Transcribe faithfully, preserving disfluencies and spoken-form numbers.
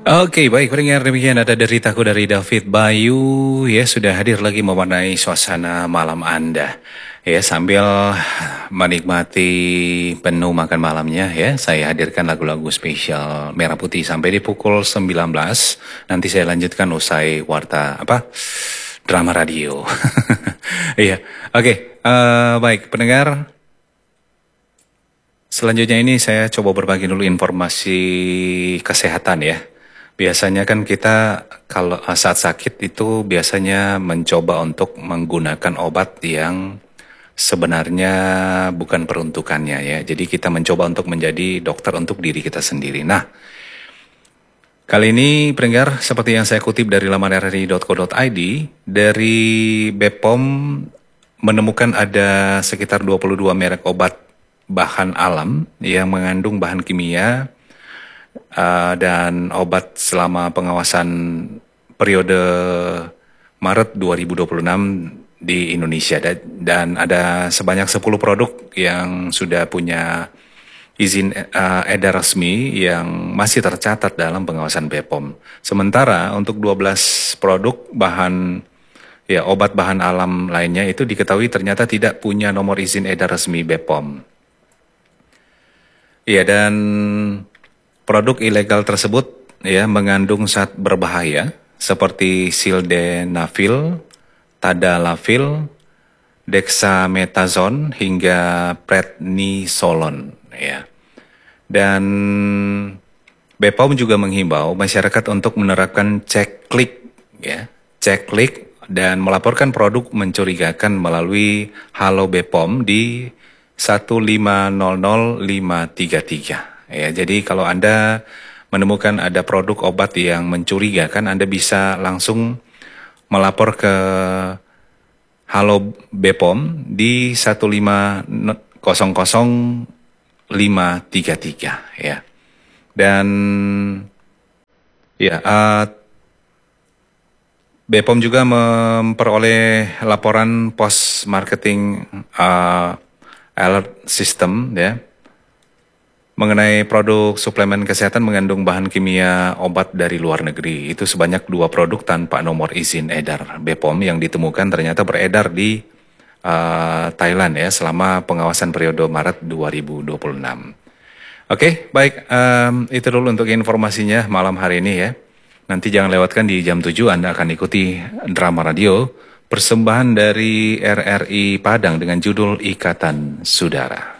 Oke, baik pendengar, demikian ada deritaku dari David Bayu ya, sudah hadir lagi mewarnai suasana malam Anda ya, sambil menikmati menu makan malamnya ya. Saya hadirkan lagu-lagu spesial Merah Putih sampai di pukul sembilan belas. Nanti saya lanjutkan usai warta apa? Drama radio. Iya. Oke, eh, baik pendengar. Selanjutnya ini saya coba berbagi dulu informasi kesehatan ya. Biasanya kan kita kalau saat sakit itu biasanya mencoba untuk menggunakan obat yang sebenarnya bukan peruntukannya ya. Jadi kita mencoba untuk menjadi dokter untuk diri kita sendiri. Nah, kali ini pendengar seperti yang saya kutip dari laman r r i dot co dot i d, dari B P O M menemukan ada sekitar dua puluh dua merek obat bahan alam yang mengandung bahan kimia Uh, dan obat selama pengawasan periode Maret dua ribu dua puluh enam di Indonesia, dan ada sebanyak sepuluh produk yang sudah punya izin uh, edar resmi yang masih tercatat dalam pengawasan B P O M. Sementara untuk dua belas produk bahan ya obat bahan alam lainnya itu diketahui ternyata tidak punya nomor izin edar resmi B P O M. Ya, dan produk ilegal tersebut ya mengandung zat berbahaya seperti sildenafil, tadalafil, dexamethasone hingga prednisolon ya. Dan B P O M juga menghimbau masyarakat untuk menerapkan cek klik ya, cek klik dan melaporkan produk mencurigakan melalui Halo B P O M di satu lima nol nol lima tiga tiga. Ya, jadi kalau Anda menemukan ada produk obat yang mencurigakan, Anda bisa langsung melapor ke Halo B P O M di satu lima nol nol lima tiga tiga ya. Dan ya uh, B P O M juga memperoleh laporan post marketing uh, alert system ya, mengenai produk suplemen kesehatan mengandung bahan kimia obat dari luar negeri. Itu sebanyak dua produk tanpa nomor izin edar B P O M yang ditemukan ternyata beredar di uh, Thailand ya selama pengawasan periode Maret dua ribu dua puluh enam. Oke, baik, um, itu dulu untuk informasinya malam hari ini ya. Nanti jangan lewatkan di jam tujuh Anda akan ikuti drama radio persembahan dari R R I Padang dengan judul Ikatan Saudara.